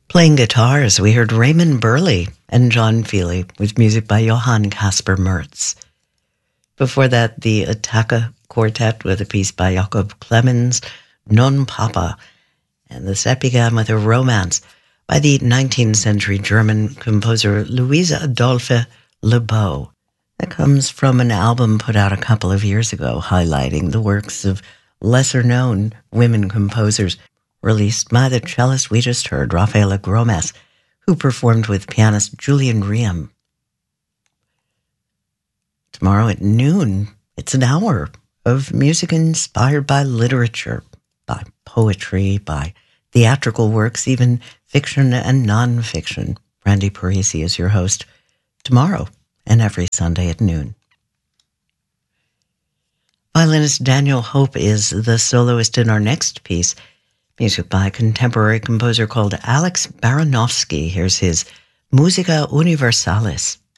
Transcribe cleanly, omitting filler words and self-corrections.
Playing guitars, we heard Raymond Burley and John Feely with music by Johann Caspar Mertz. Before that, the Attacca Quartet with a piece by Jakob Clemens, Non Papa. And the set began with a romance by the 19th century German composer Louise Adolphe Lebeau. That comes from an album put out a couple of years ago highlighting the works of lesser-known women composers, released by the cellist we just heard, Rafaela Gromas, who performed with pianist Julian Riem. Tomorrow at noon, it's an hour of music inspired by literature, by poetry, by theatrical works, even fiction and nonfiction. Randy Parisi is your host tomorrow and every Sunday at noon. Violinist Daniel Hope is the soloist in our next piece, music by a contemporary composer called Alex Baranovsky. Here's his Musica Universalis.